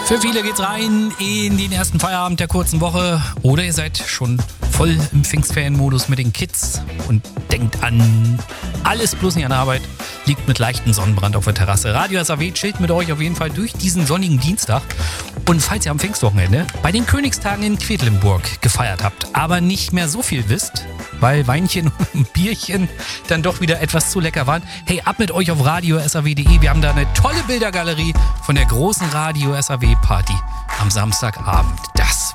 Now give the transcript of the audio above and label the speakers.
Speaker 1: Für viele geht's rein in den ersten Feierabend der kurzen Woche. Oder ihr seid schon voll im Pfingstferien-Modus mit den Kids und denkt an alles bloß nicht an der Arbeit. Liegt mit leichtem Sonnenbrand auf der Terrasse. Radio SAW chillt mit euch auf jeden Fall durch diesen sonnigen Dienstag. Und falls ihr am Pfingstwochenende bei den Königstagen in Quedlinburg gefeiert habt, aber nicht mehr so viel wisst, weil Weinchen und Bierchen dann doch wieder etwas zu lecker waren, hey, ab mit euch auf radio-saw.de. Wir haben da eine tolle Bildergalerie von der großen Radio SAW Party am Samstagabend. Das